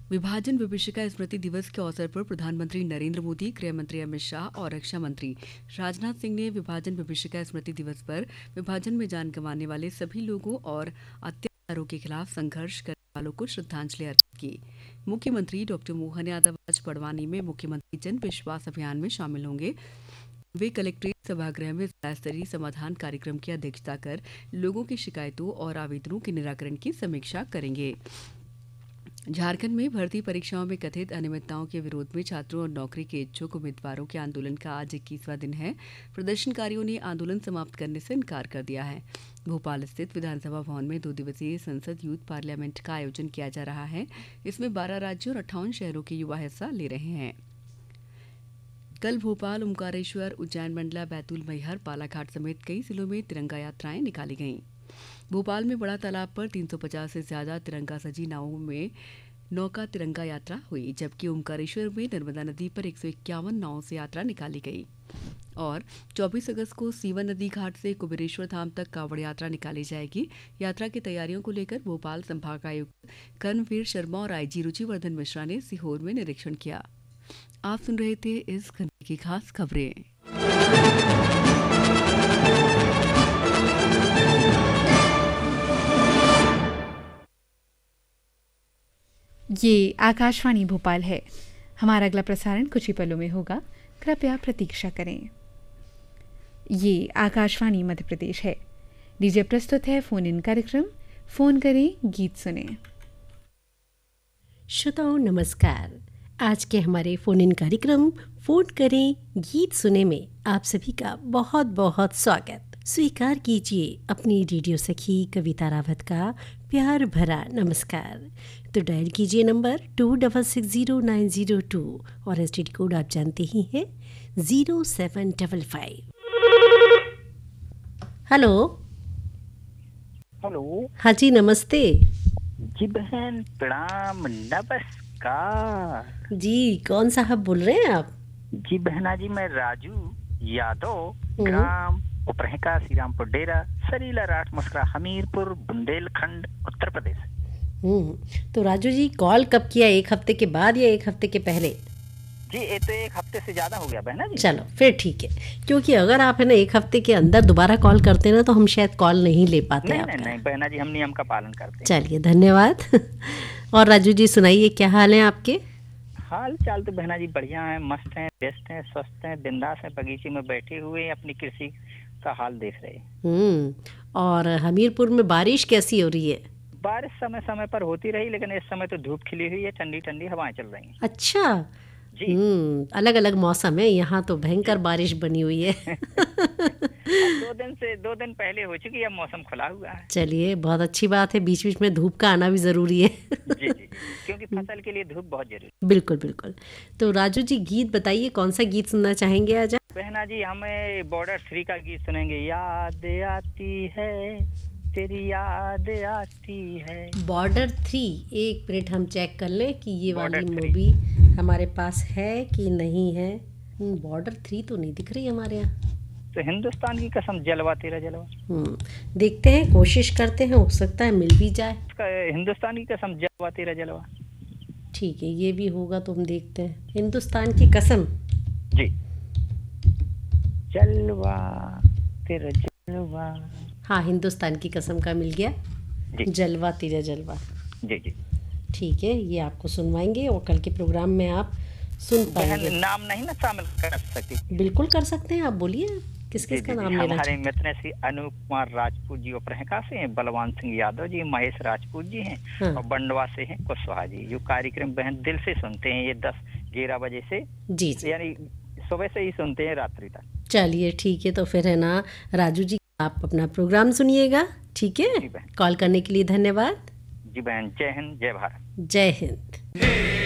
विभाजन विभीषिका स्मृति दिवस के अवसर पर प्रधानमंत्री नरेंद्र मोदी, गृह मंत्री अमित शाह और रक्षा मंत्री राजनाथ सिंह ने विभाजन विभीषिका स्मृति दिवस पर विभाजन में जान गंवाने वाले सभी लोगों और अत्याचारों के खिलाफ संघर्ष करने वालों को श्रद्धांजलि अर्पित की। मुख्यमंत्री डॉक्टर मोहन यादव आज बड़वानी में मुख्यमंत्री जन विश्वास अभियान में शामिल होंगे। वे कलेक्ट्रेट सभागृह में जिला स्तरीय समाधान कार्यक्रम की अध्यक्षता कर लोगों की शिकायतों और आवेदनों के निराकरण की समीक्षा करेंगे। झारखंड में भर्ती परीक्षाओं में कथित अनियमितताओं के विरोध में छात्रों और नौकरी के इच्छुक उम्मीदवारों के आंदोलन का आज 21वां दिन है। प्रदर्शनकारियों ने आंदोलन समाप्त करने से इनकार कर दिया है। भोपाल स्थित विधानसभा भवन में 2 दिवसीय संसद यूथ पार्लियामेंट का आयोजन किया जा रहा है। इसमें 12 राज्यों और 58 शहरों के युवा हिस्सा ले रहे हैं। कल भोपाल, ओमकारेश्वर, उज्जैन, मंडला, बैतूल, मैहर, बालाघाट समेत कई जिलों में तिरंगा यात्राएं निकाली गईं। भोपाल में बड़ा तालाब पर 350 से ज्यादा तिरंगा सजी नावों में नौका तिरंगा यात्रा हुई, जबकि ओमकारेश्वर में नर्मदा नदी पर 151 नावों से यात्रा निकाली गई। और 24 अगस्त को सीवन नदी घाट से कुबेरेश्वर धाम तक कांवड़ यात्रा निकाली जाएगी। यात्रा की तैयारियों को लेकर भोपाल संभागायुक्त कर्णवीर शर्मा और आईजी रुचिवर्धन मिश्रा ने सीहोर में निरीक्षण किया। आप सुन रहे थे इस घंटे की खास खबरें। ये आकाशवाणी भोपाल है। हमारा अगला प्रसारण कुछ ही पलों में होगा, कृपया प्रतीक्षा करें। ये आकाशवाणी मध्य प्रदेश है। लीजिए प्रस्तुत है फोन इन कार्यक्रम फोन करें गीत सुने। श्रोताओं नमस्कार। आज के हमारे फोन इन कार्यक्रम फोन करें गीत सुने में आप सभी का बहुत बहुत स्वागत। स्वीकार कीजिए अपनी रेडियो सखी कविता रावत का प्यार भरा नमस्कार। तो डायल कीजिए नंबर 2660-902 और एसटीडी कोड आप जानते ही हैं 0755। Hello hello. हाँ जी नमस्ते जी बहन प्रणाम नमस्कार। जी कौन साहब बोल रहे हैं आप? जी बहना जी मैं राजू यादव, ग्राम उपरहका, श्रीरामपुर डेरा, सरीला राठ मस्करा, हमीरपुर, बुंदेलखंड, उत्तर प्रदेश। तो राजू जी कॉल कब किया? एक हफ्ते के बाद या एक हफ्ते के पहले? जी ये तो एक हफ्ते से ज्यादा हो गया बहना जी। चलो फिर ठीक है, क्योंकि अगर आप है ना एक हफ्ते के अंदर दोबारा कॉल करते ना तो हम शायद कॉल नहीं ले पाते। नहीं बहना जी, हम नियम का पालन करते हैं। चलिए धन्यवाद। और राजू जी सुनाइए, क्या हाल है आपके? हाल चाल तो बहना जी बढ़िया है, मस्त है, व्यस्त है, स्वस्थ है, बिंदास है, बगीचे में बैठे हुए अपनी कृषि का हाल देख रहे। और हमीरपुर में बारिश कैसी हो रही है? बारिश समय समय पर होती रही, लेकिन इस समय तो धूप खिली हुई है, ठंडी ठंडी हवाएं चल रही हैं। अच्छा जी। अलग अलग मौसम है, यहाँ तो भयंकर बारिश बनी हुई है। 2 दिन पहले हो चुकी है, मौसम खुला हुआ है। चलिए बहुत अच्छी बात है, बीच बीच में धूप का आना भी जरूरी है। जी, क्योंकि फसल के लिए धूप बहुत जरूरी है। बिल्कुल बिल्कुल। तो राजू जी गीत बताइए, कौन सा गीत सुनना चाहेंगे आज? बहना जी हमें बॉर्डर 3 का गीत सुनेंगे। याद आती है तेरी याद आती है। बॉर्डर 3, एक मिनट हम चेक कर लें कि ये वाली 3 मूवी हमारे पास है कि नहीं है। बॉर्डर 3 तो नहीं दिख रही हमारे यहाँ। तो हिंदुस्तान की कसम जलवा तेरा जलवा। देखते हैं, कोशिश करते हैं, हो सकता है मिल भी जाए। हिंदुस्तान की कसम जलवा तेरा जलवा। ठीक है, ये भी होगा तो हम देखते हैं। हिंदुस्तान की कसम जी। जलवा तेरा जलवा। हाँ, हिंदुस्तान की कसम का मिल गया। जलवा तेरा जलवा। जी ठीक है, ये आपको सुनवाएंगे और कल के प्रोग्राम में आप सुन पाएंगे। नाम नहीं ना शामिल कर सकती? बिल्कुल कर सकते हैं, आप बोलिए किस किस का नाम लेना हमारे चाहिए? मित्र श्री अनूप कुमार राजपूत जी उपरहका से हैं, बलवान सिंह यादव जी, महेश राजपूत जी हैं। हाँ। और बंडवा से हैं कुशवाहा जी। जो कार्यक्रम बहन दिल से सुनते हैं, ये 10-11 बजे से जी यानी सुबह से ही सुनते हैं रात्रि तक। चलिए ठीक है, तो फिर है ना राजू जी आप अपना प्रोग्राम सुनिएगा। ठीक है, कॉल करने के लिए धन्यवाद। जी बहन, जय हिंद, जय भारत। जय हिंद।